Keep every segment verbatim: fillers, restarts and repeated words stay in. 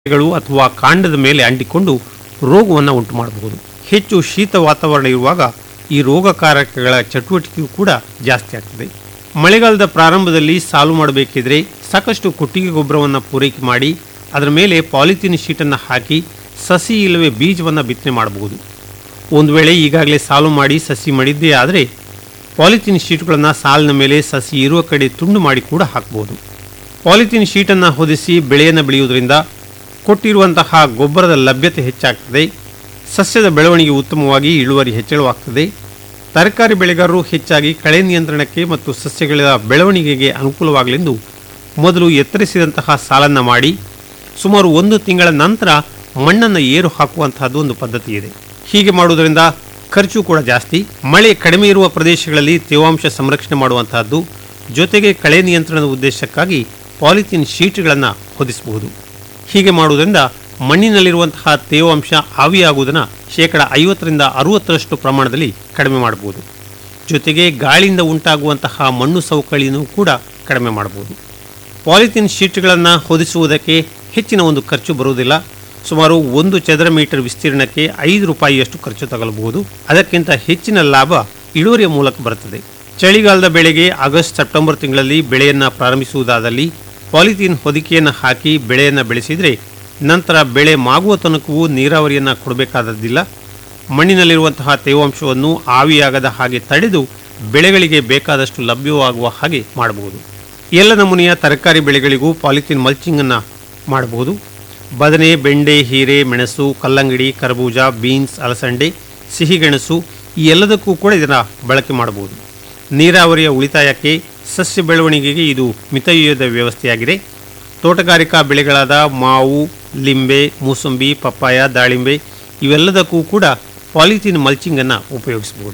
ಗಳು ಅಥವಾ ಕಾಂಡದ ಮೇಲೆ ಅಂಟಿಕೊಂಡು ರೋಗವನ್ನು ಉಂಟು ಮಾಡಬಹುದು. ಹೆಚ್ಚು ಶೀತ ವಾತಾವರಣ ಇರುವಾಗ ಈ ರೋಗಕಾರಕಗಳ ಚಟುವಟಿಕೆಯೂ ಕೂಡ ಜಾಸ್ತಿ ಆಗ್ತದೆ. ಮಳೆಗಾಲದ ಪ್ರಾರಂಭದಲ್ಲಿ ಸಾಲು ಮಾಡಬೇಕಿದ್ರೆ ಸಾಕಷ್ಟು ಕೊಟ್ಟಿಗೆ ಗೊಬ್ಬರವನ್ನು ಪೂರೈಕೆ ಮಾಡಿ ಅದರ ಮೇಲೆ ಪಾಲಿಥೀನ್ ಶೀಟನ್ನು ಹಾಕಿ ಸಸಿ ಇಲ್ಲವೇ ಬೀಜವನ್ನು ಬಿತ್ತನೆ ಮಾಡಬಹುದು. ಒಂದು ವೇಳೆ ಈಗಾಗಲೇ ಸಾಲು ಮಾಡಿ ಸಸಿ ಮಾಡಿದ್ದೇ ಆದರೆ ಪಾಲಿಥೀನ್ ಶೀಟ್ಗಳನ್ನು ಸಾಲಿನ ಮೇಲೆ ಸಸಿ ಇರುವ ಕಡೆ ತುಂಡು ಮಾಡಿ ಕೂಡ ಹಾಕಬಹುದು. ಪಾಲಿಥೀನ್ ಶೀಟನ್ನು ಹೊದಿಸಿ ಬೆಳೆಯನ್ನು ಬೆಳೆಯುವುದರಿಂದ ಕೊಟ್ಟಿರುವಂತಹ ಗೊಬ್ಬರದ ಲಭ್ಯತೆ ಹೆಚ್ಚಾಗ್ತದೆ. ಸಸ್ಯದ ಬೆಳವಣಿಗೆ ಉತ್ತಮವಾಗಿ ಇಳುವರಿ ಹೆಚ್ಚಳವಾಗ್ತದೆ. ತರಕಾರಿ ಬೆಳೆಗಾರರು ಹೆಚ್ಚಾಗಿ ಕಳೆ ನಿಯಂತ್ರಣಕ್ಕೆ ಮತ್ತು ಸಸ್ಯಗಳ ಬೆಳವಣಿಗೆಗೆ ಅನುಕೂಲವಾಗಲೆಂದು ಮೊದಲು ಎತ್ತರಿಸಿದಂತಹ ಸಾಲನ್ನು ಮಾಡಿ ಸುಮಾರು ಒಂದು ತಿಂಗಳ ನಂತರ ಮಣ್ಣನ್ನು ಏರು ಹಾಕುವಂತಹದ್ದು ಒಂದು ಪದ್ಧತಿ ಇದೆ. ಹೀಗೆ ಮಾಡುವುದರಿಂದ ಖರ್ಚು ಕೂಡ ಜಾಸ್ತಿ. ಮಳೆ ಕಡಿಮೆ ಇರುವ ಪ್ರದೇಶಗಳಲ್ಲಿ ತೇವಾಂಶ ಸಂರಕ್ಷಣೆ ಮಾಡುವಂತಹದ್ದು, ಜೊತೆಗೆ ಕಳೆ ನಿಯಂತ್ರಣದ ಉದ್ದೇಶಕ್ಕಾಗಿ ಪಾಲಿಥೀನ್ ಶೀಟ್ಗಳನ್ನು ಹೊದಿಸಬಹುದು. ಹೀಗೆ ಮಾಡುವುದರಿಂದ ಮಣ್ಣಿನಲ್ಲಿರುವಂತಹ ತೇವಾಂಶ ಆವಿಯಾಗುವುದನ್ನು ಶೇಕಡ ಐವತ್ತರಿಂದ ಅರವತ್ತರಷ್ಟು ಪ್ರಮಾಣದಲ್ಲಿ ಕಡಿಮೆ ಮಾಡಬಹುದು. ಜೊತೆಗೆ ಗಾಳಿಯಿಂದ ಉಂಟಾಗುವಂತಹ ಮಣ್ಣು ಸವಕಳಿಯನ್ನು ಕೂಡ ಕಡಿಮೆ ಮಾಡಬಹುದು. ಪಾಲಿಥೀನ್ ಶೀಟ್ಗಳನ್ನು ಹೊದಿಸುವುದಕ್ಕೆ ಹೆಚ್ಚಿನ ಒಂದು ಖರ್ಚು ಬರುವುದಿಲ್ಲ. ಸುಮಾರು ಒಂದು ಚದರ ಮೀಟರ್ ವಿಸ್ತೀರ್ಣಕ್ಕೆ ಐದು ರೂಪಾಯಿಯಷ್ಟು ಖರ್ಚು ತಗಲಬಹುದು. ಅದಕ್ಕಿಂತ ಹೆಚ್ಚಿನ ಲಾಭ ಇಳುವರಿಯ ಮೂಲಕ ಬರುತ್ತದೆ. ಚಳಿಗಾಲದ ಬೆಳೆಗೆ ಆಗಸ್ಟ್ ಸೆಪ್ಟೆಂಬರ್ ತಿಂಗಳಲ್ಲಿ ಬೆಳೆಯನ್ನು ಪ್ರಾರಂಭಿಸುವುದಾದಲ್ಲಿ ಪಾಲಿಥೀನ್ ಹೊದಿಕೆಯನ್ನು ಹಾಕಿ ಬೆಳೆಯನ್ನು ಬೆಳೆಸಿದರೆ ನಂತರ ಬೆಳೆ ಮಾಗುವ ತನಕವೂ ನೀರಾವರಿಯನ್ನು ಕೊಡಬೇಕಾದದ್ದಿಲ್ಲ. ಮಣ್ಣಿನಲ್ಲಿರುವಂತಹ ತೇವಾಂಶವನ್ನು ಆವಿಯಾಗದ ಹಾಗೆ ತಡೆದು ಬೆಳೆಗಳಿಗೆ ಬೇಕಾದಷ್ಟು ಲಭ್ಯವಾಗುವ ಹಾಗೆ ಮಾಡಬಹುದು. ಎಲ್ಲ ನಮೂನೆಯ ತರಕಾರಿ ಬೆಳೆಗಳಿಗೂ ಪಾಲಿಥೀನ್ ಮಲ್ಚಿಂಗ್ ಅನ್ನು ಮಾಡಬಹುದು. ಬದನೆ, ಬೆಂಡೆ, ಹೀರೆ, ಮೆಣಸು, ಕಲ್ಲಂಗಡಿ, ಕರಬೂಜ, ಬೀನ್ಸ್, ಅಲಸಂಡೆ, ಸಿಹಿಗೆಣಸು ಈ ಎಲ್ಲದಕ್ಕೂ ಕೂಡ ಇದನ್ನು ಬಳಕೆ ಮಾಡಬಹುದು. ನೀರಾವರಿಯ ಉಳಿತಾಯಕ್ಕೆ, ಸಸ್ಯ ಬೆಳವಣಿಗೆಗೆ ಇದು ಮಿತವ್ಯಯದ ವ್ಯವಸ್ಥೆಯಾಗಿದೆ. ತೋಟಗಾರಿಕಾ ಬೆಳೆಗಳಾದ ಮಾವು, ಲಿಂಬೆ, ಮೂಸಂಬಿ, ಪಪ್ಪಾಯ, ದಾಳಿಂಬೆ ಇವೆಲ್ಲದಕ್ಕೂ ಕೂಡ ಪಾಲಿಥೀನ್ ಮಲ್ಚಿಂಗ್ ಅನ್ನು ಉಪಯೋಗಿಸಬಹುದು.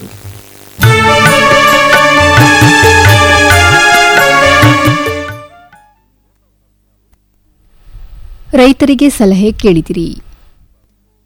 ರೈತರಿಗೆ ಸಲಹೆ ಕೇಳಿದಿರಿ.